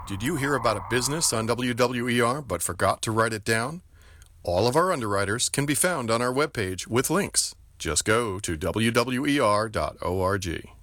Did you hear about a business on WWER but forgot to write it down? All of our underwriters can be found on our webpage with links. Just go to WWER.org.